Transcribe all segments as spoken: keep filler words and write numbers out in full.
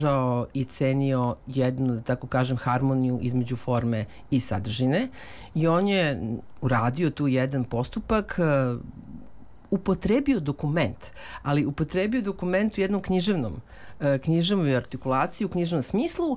i cenio jednu, da tako kažem, harmoniju između forme i sadržine i on je uradio tu jedan postupak, upotrebio dokument, ali upotrebio dokument u jednom književnom, književnoj artikulaciji, u književnom smislu,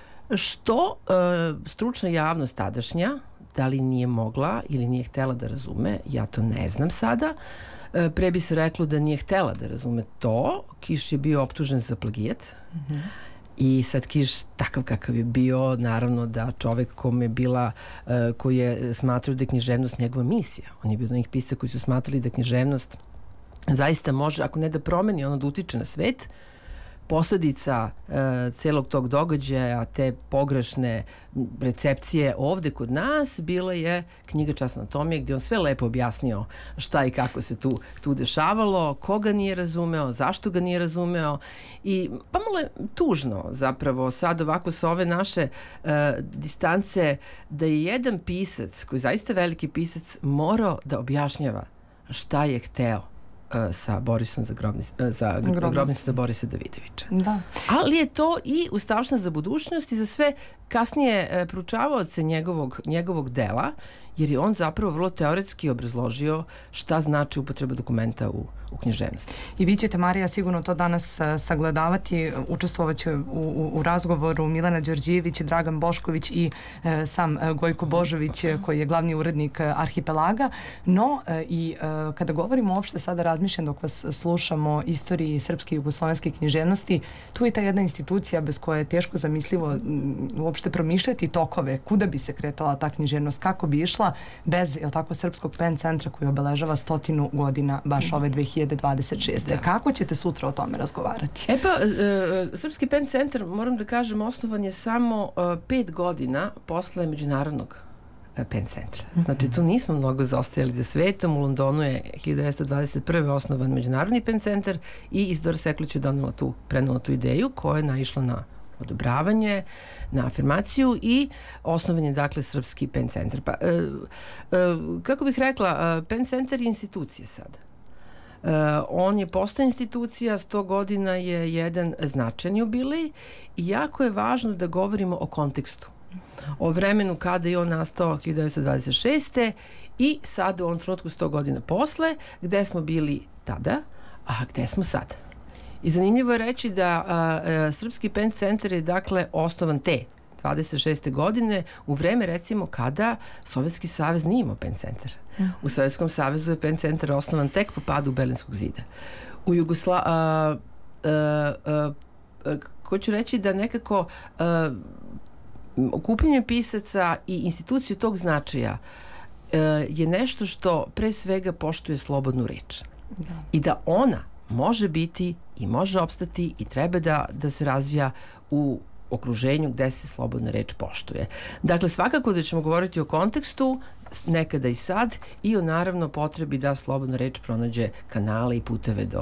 što stručna javnost tadašnja, da li nije mogla ili nije htela da razume, ja to ne znam sada. Pre bi se reklo da nije htela da razume to. Kiš je bio optužen za plagijat. Mm-hmm. I sad Kiš, takav kakav je bio, naravno da čovek kome je bila, uh, koji je smatrao da je književnost njegova misija. On je bio od onih pisaca koji su smatrali da književnost zaista može, ako ne da promeni, ono da utiče na svet. Posledica uh, celog tog događaja, te pogrešne recepcije ovde kod nas, bila je knjiga Čas anatomije, gde on sve lepo objasnio šta i kako se tu, tu dešavalo, koga nije razumeo, zašto ga nije razumeo i pa malo je tužno zapravo sad ovako sa ove naše uh, distance da je jedan pisac, koji je zaista veliki pisac, morao da objašnjava šta je hteo sa Borisom za grobnicu, za grobnicu za Borisa Davidovića. Da. Ali je to i ustavština za budućnost i za sve kasnije proučavaoce njegovog, njegovog dela, jer je on zapravo vrlo teoretski obrazložio šta znači upotreba dokumenta u, u književnosti. I vi ćete, Marija, sigurno to danas sagledavati, učestvovaće u, u, u razgovoru Milena Đorđijević, Dragan Bošković i e, sam Gojko Božović, koji je glavni urednik Arhipelaga, no e, i e, kada govorimo uopšte, sada razmišljam dok vas slušamo, istoriji srpske i jugoslovenske književnosti, tu je ta jedna institucija bez koje je teško zamislivo m, uopšte promišljati tokove, kuda bi se kretala ta književnost, kako bi išla bez, jel tako, Srpskog pen centra koji obeležava stotinu godina baš ove dve hiljade dvadeset šeste. Da. Kako ćete sutra o tome razgovarati? E pa, uh, Srpski pen centar, moram da kažem, osnovan je samo uh, pet godina posle Međunarodnog uh, pen centra. Znači, tu nismo mnogo zaostajali za svetom. U Londonu je hiljadu devetsto dvadeset prve osnovan Međunarodni pen centar i Isidora Sekulić je donela tu, prenela tu ideju koja je naišla na odobravanje, na afirmaciju i osnovan je, dakle, Srpski pen centar. Pa, e, e, kako bih rekla, pen centar je institucija sada. E, on je postao institucija, sto godina je jedan značajan jubilej i jako je važno da govorimo o kontekstu. O vremenu kada je on nastao hiljadu devetsto dvadeset šeste i sad u ovom trenutku sto godina posle, gde smo bili tada, a gde smo sada. I zanimljivo je reći da a, a, Srpski pen centar je, dakle, osnovan te dvadeset šeste godine u vreme, recimo, kada Sovjetski savez nije imao pen centar. Mm. U Sovjetskom savezu je pen centar osnovan tek po padu Berlinskog zida. U Jugosla... A, a, a, a, hoću reći da nekako a, okupljanje pisaca i instituciju tog značaja a, je nešto što pre svega poštuje slobodnu reč. Da. I da ona može biti i može opstati i treba da, da se razvija u okruženju gde se slobodna reč poštuje. Dakle, svakako da ćemo govoriti o kontekstu, nekada i sad, i o, naravno, potrebi da slobodna reč pronađe kanale i puteve do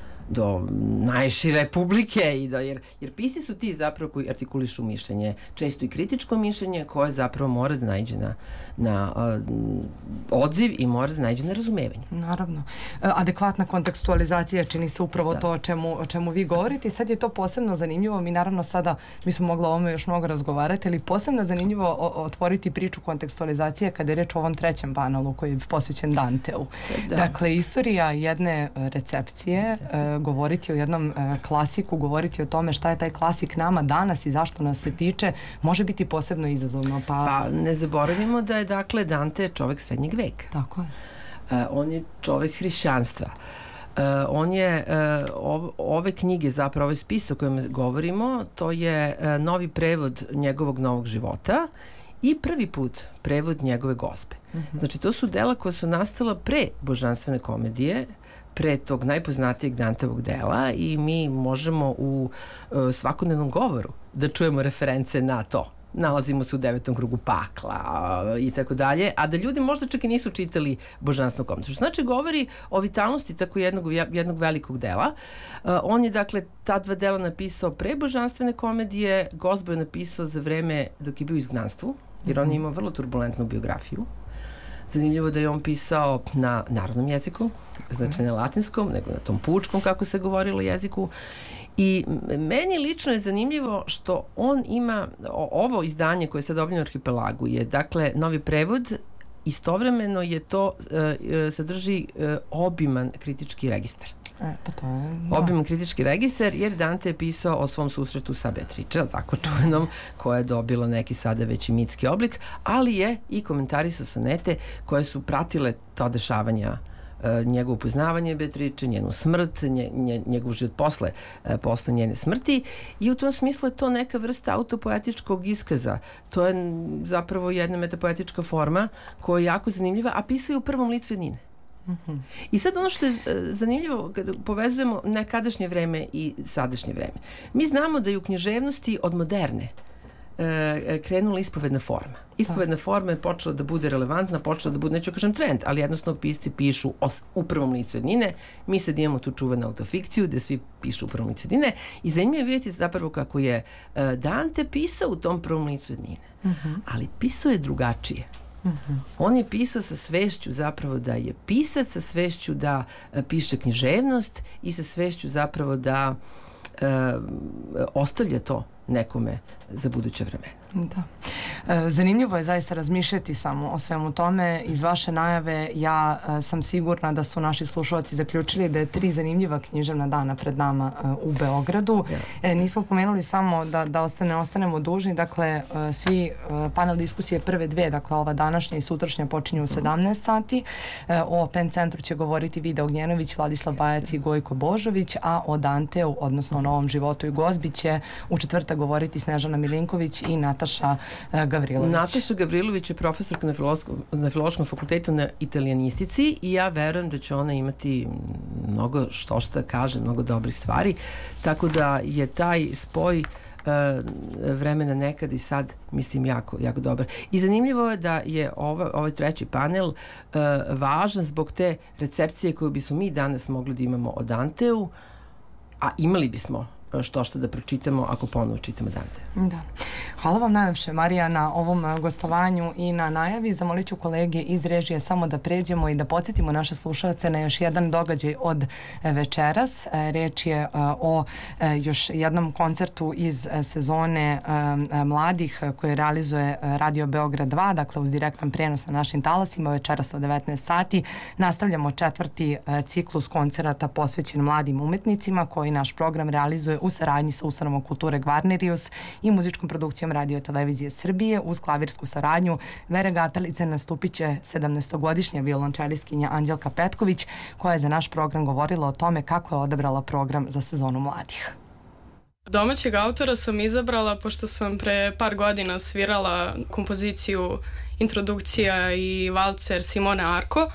do najšire publike i da, jer, jer pisci su ti zapravo koji artikulišu mišljenje, često i kritičko mišljenje koje zapravo mora da naiđe na, na uh, odziv i mora da naiđe na razumevanje. Naravno. E, adekvatna kontekstualizacija čini se upravo da. to o čemu, o čemu vi govorite i sad je to posebno zanimljivo. Mi naravno sada, mi smo mogli o ovome još mnogo razgovarati, ali posebno zanimljivo o, otvoriti priču kontekstualizacije kada je reč o ovom trećem panelu koji je posvećen Danteu. Da. Dakle, istorija jedne recepcije, e, govoriti o jednom e, klasiku, govoriti o tome šta je taj klasik nama danas i zašto nas se tiče, može biti posebno izazovno. Pa, pa ne zaboravimo da je, dakle, Dante čovek srednjeg veka. Tako je. E, on je čovek hrišćanstva. E, on je, e, ov, ove knjige, zapravo ovaj spis o kojem govorimo, to je e, novi prevod njegovog novog života i prvi put prevod njegove gospe. Mm-hmm. Znači, to su dela koja su nastala pre božanstvene komedije, pre tog najpoznatijeg Dantevog dela i mi možemo u uh, svakodnevnom govoru da čujemo reference na to. Nalazimo se u devetom krugu pakla uh, i tako dalje, a da ljudi možda čak i nisu čitali božanstvenu komediju. Znači, govori o vitalnosti tako jednog, jednog velikog dela. Uh, on je, dakle, ta dva dela napisao pre božanstvene komedije, Gozbu je napisao za vreme dok je bio u izgnanstvu, jer on je imao vrlo turbulentnu biografiju. Zanimljivo da je on pisao na narodnom jeziku, znači ne latinskom, nego na tom pučkom, kako se govorilo, jeziku. I meni lično je zanimljivo što on ima, ovo izdanje koje je sad objavljeno u Arhipelagu je, dakle, novi prevod, istovremeno je to, uh, sadrži uh, obiman kritički registar. E, pa to je, da. Obiman kritički registar, jer Dante je pisao o svom susretu sa Beatrice, tako čuvenom, koja je dobila neki sada već i mitski oblik, ali je i komentarisao sonete koje su pratile ta dešavanja, njegovo upoznavanje Beatrice, njenu smrt, nje, nje, njegov život posle, posle njene smrti, i u tom smislu je to neka vrsta autopoetičkog iskaza. To je zapravo jedna metapoetička forma koja je jako zanimljiva, a pisao je u prvom licu jednine. Mm-hmm. I sad ono što je zanimljivo kada povezujemo nekadašnje vreme i sadašnje vreme. Mi znamo da je u književnosti od moderne e, krenula ispovedna forma. Ispovedna forma je počela da bude relevantna, počela da bude, neću kažem trend, ali jednostavno pisci pišu os, u prvom licu jednine. Mi sad imamo tu čuvenu autofikciju gde svi pišu u prvom licu jednine i zanimljivo je vidjeti zapravo kako je e, Dante pisao u tom prvom licu jednine. Mm-hmm. Ali pisao je drugačije. Mm-hmm. On je pisao sa svešću zapravo da je pisac, sa svešću da e, piše književnost i sa svešću zapravo da e, ostavlja to nekome za buduće vremena. Da. E, zanimljivo je zaista razmišljati samo o svemu tome. Iz vaše najave ja e, sam sigurna da su naši slušalci zaključili da je tri zanimljiva književna dana pred nama e, u Beogradu. E, nismo pomenuli samo da, da ostane, ostanemo dužni, dakle e, svi e, panel diskusije prve dve, dakle ova današnja i sutrašnja počinju u sedamnaest sati. E, o Pen centru će govoriti Vida Ognjenović, Vladislav Bajac i Gojko Božović, a o Danteu, odnosno o Novom životu i gozbi će u četvrtak govoriti Snežana Milinković i Nataša Gavrilović. Nataša Gavrilović je profesorka na, filološkom, na Filološkom fakultetu na italijanistici i ja verujem da će ona imati mnogo što što kaže, mnogo dobrih stvari, tako da je taj spoj uh, vremena nekad i sad, mislim, jako, jako dobar. I zanimljivo je da je ova, ovaj treći panel uh, važan zbog te recepcije koju bismo mi danas mogli da imamo o Danteu, a imali bismo što što da pročitamo ako ponovo čitamo Dante. Da. Hvala vam najlepše, Marija, na ovom gostovanju i na najavi. Zamolit ću kolege iz režije samo da pređemo i da podsjetimo naše slušalce na još jedan događaj od večeras. Reč je o još jednom koncertu iz sezone mladih koje realizuje Radio Beograd dva, dakle uz direktan prenos na našim talasima. Večeras od devetnaest sati nastavljamo četvrti ciklus koncerata posvećen mladim umetnicima koji naš program realizuje u saradnji sa Ustanovom kulture Gvarnerius i muzičkom produkcijom Radio Televizije Srbije. Uz klavirsku saradnju Vere Gatalice nastupit će sedamnaestogodišnja violončelistkinja Anđelka Petković, koja je za naš program govorila o tome kako je odabrala program za sezonu mladih. Domaćeg autora sam izabrala pošto sam pre par godina svirala kompoziciju Introdukcija i valcer Simone Arko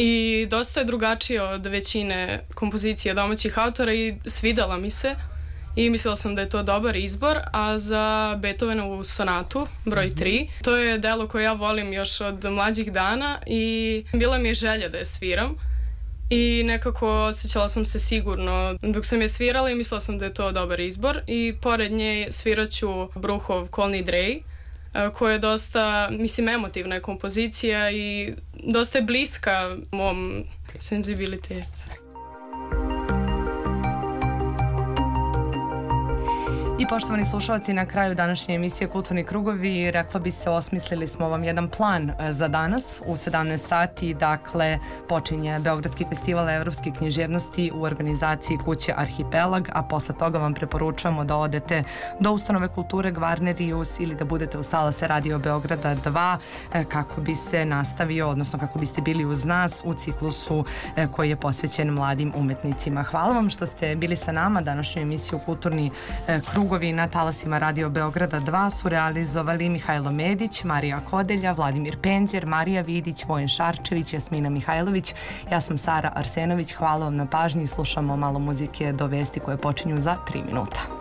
i dosta je drugačije od većine kompozicija domaćih autora i svidela mi se. I mislila sam da je to dobar izbor, a za Beethovenovu sonatu, broj tri, to je delo koje ja volim još od mlađih dana i bila mi je želja da je sviram. I nekako osjećala sam se sigurno dok sam je svirala i mislila sam da je to dobar izbor. I pored nje svirat ću Bruhov Call Need Ray, koja je dosta, mislim, emotivna je kompozicija i dosta je bliska mom senzibilitetu. I poštovani slušalci, na kraju današnje emisije Kulturni krugovi, rekla bi se, osmislili smo vam jedan plan za danas. U sedamnaest sati, dakle, počinje Beogradski festival evropske književnosti u organizaciji kuće Arhipelag, a posle toga vam preporučujemo da odete do Ustanove kulture Gvarnerius ili da budete uz talase Radio Beograda dva kako bi se nastavio, odnosno kako biste bili uz nas u ciklusu koji je posvećen mladim umetnicima. Hvala vam što ste bili sa nama. Današnju emisiju Kulturni krugovi na talasima Radio Beograda dva su realizovali Mihajlo Medić, Marija Kodelja, Vladimir Penđer, Marija Vidić, Vojen Šarčević, Jasmina Mihajlović. Ja sam Sara Arsenović. Hvala vam na pažnji. Slušamo malo muzike do vesti koje počinju za tri minuta.